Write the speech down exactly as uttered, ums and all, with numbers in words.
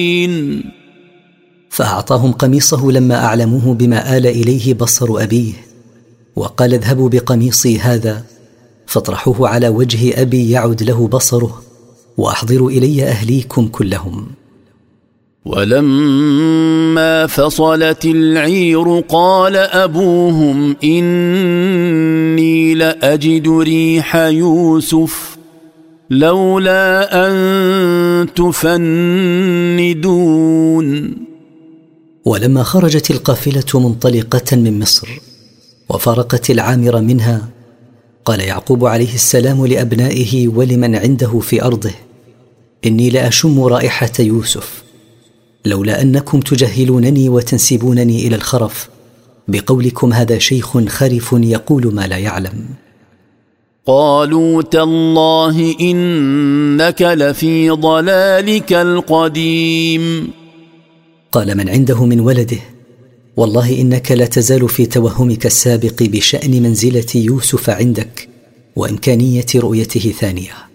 فأعطاهم قميصه لما أعلموه بما آل إليه بصر أبيه، وقال اذهبوا بقميصي هذا فاطرحوه على وجه أبي يعد له بصره، وأحضروا إلي أهليكم كلهم. ولما فصلت العير قال أبوهم إني لأجد ريح يوسف لولا أن تفندون. ولما خرجت القافلة منطلقة من مصر وفارقت العامر منها، قال يعقوب عليه السلام لأبنائه ولمن عنده في أرضه: إني لأشم رائحة يوسف، لولا أنكم تجهلونني وتنسبونني إلى الخرف بقولكم هذا شيخ خرف يقول ما لا يعلم. قالوا تالله إنك لفي ضلالك القديم. قال من عنده من ولده: والله إنك لا تزال في توهمك السابق بشأن منزلة يوسف عندك وإمكانية رؤيته ثانية.